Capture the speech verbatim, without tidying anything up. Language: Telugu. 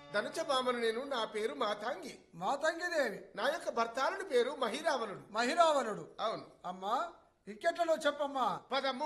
ధనుజబామను నేను. నా పేరు మాతాంగి. మాతంగి దేవి. నా యొక్క భర్తారుని పేరు మహిరావణుడు. మహిరావణుడు. అవును అమ్మా, ఇక్కెట్లలో చెప్పమ్మా. పదము